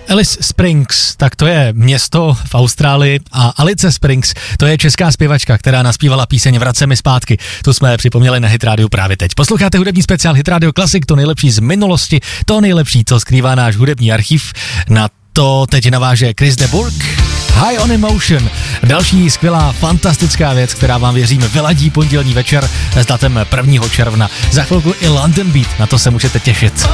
Alice Springs, tak to je město v Austrálii a Alice Springs, to je česká zpěvačka, která naspívala píseň Vrať se mi zpátky. Tu jsme připomněli na Hit Radio právě teď. Posloucháte hudební speciál Hit Radio Classic, to nejlepší z minulosti, to nejlepší, co skrývá náš hudební archiv. Na to teď naváže Chris de Burgh. High on Emotion, další skvělá, fantastická věc, která vám věřím vyladí pondělní večer s datem 1. června. Za chvilku i London Beat, na to se můžete těšit.